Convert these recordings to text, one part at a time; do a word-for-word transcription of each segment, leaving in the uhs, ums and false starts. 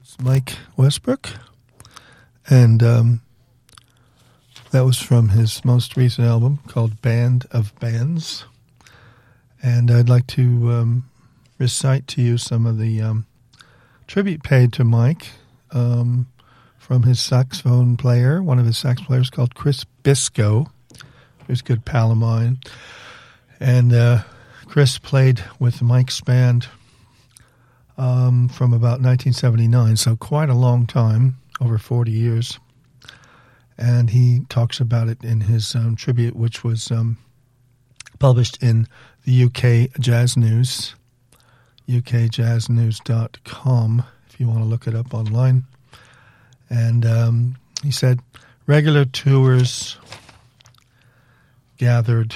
It's Mike Westbrook, and um, that was from his most recent album called Band of Bands. And I'd like to um, recite to you some of the um, tribute paid to Mike um, from his saxophone player, one of his sax players called Chris Biscoe, who's a good pal of mine. And uh, Chris played with Mike's band um, from about nineteen seventy-nine, so quite a long time, over forty years. And he talks about it in his um, tribute, which was um, published in the U K Jazz News, U K jazz news dot com, if you want to look it up online. And um, he said, regular tours gathered,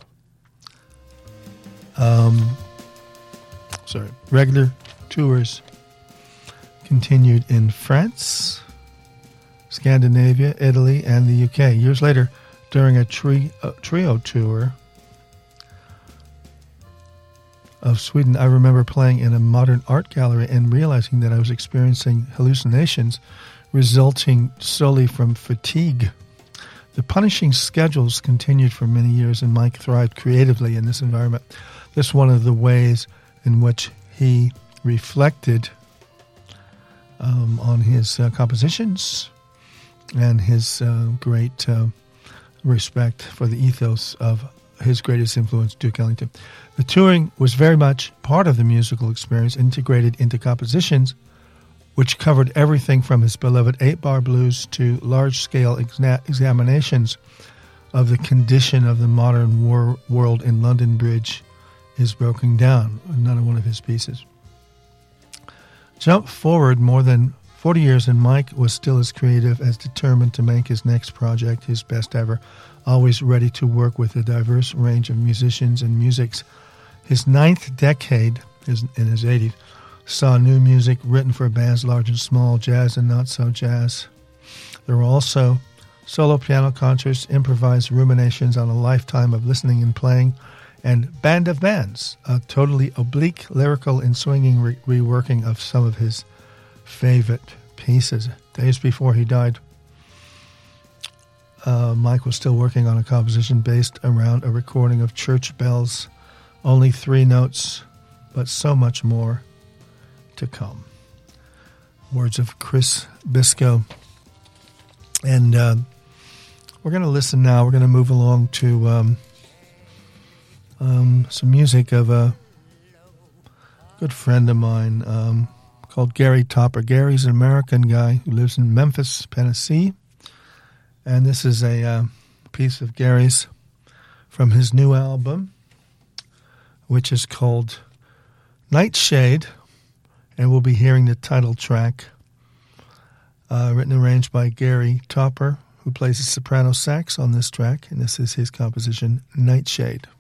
um, sorry, regular tours continued in France, Scandinavia, Italy, and the U K. Years later, during a, tri- a trio tour of Sweden, I remember playing in a modern art gallery and realizing that I was experiencing hallucinations resulting solely from fatigue. The punishing schedules continued for many years, and Mike thrived creatively in this environment. This is one of the ways in which he reflected um, on his uh, compositions and his uh, great uh, respect for the ethos of his greatest influence, Duke Ellington. The touring was very much part of the musical experience, integrated into compositions which covered everything from his beloved eight-bar blues to large-scale exa- examinations of the condition of the modern war- world in London Bridge is Broken Down, another one of his pieces. Jump forward more than forty years, and Mike was still as creative, as determined to make his next project his best ever, always ready to work with a diverse range of musicians and musics. His ninth decade, his, in his eighties, saw new music written for bands large and small, jazz and not so jazz. There were also solo piano concerts, improvised ruminations on a lifetime of listening and playing, and Band of Bands, a totally oblique, lyrical, and swinging re- reworking of some of his favorite pieces. Days before he died, uh, Mike was still working on a composition based around a recording of church bells. Only three notes, but so much more to come. Words of Chris Biscoe. And uh, we're going to listen now. We're going to move along to um, um, some music of a good friend of mine um, called Gary Topper. Gary's an American guy who lives in Memphis, Tennessee. And this is a uh, piece of Gary's from his new album, which is called Nightshade. And we'll be hearing the title track, uh, written and arranged by Gary Topper, who plays the soprano sax on this track. And this is his composition, Nightshade.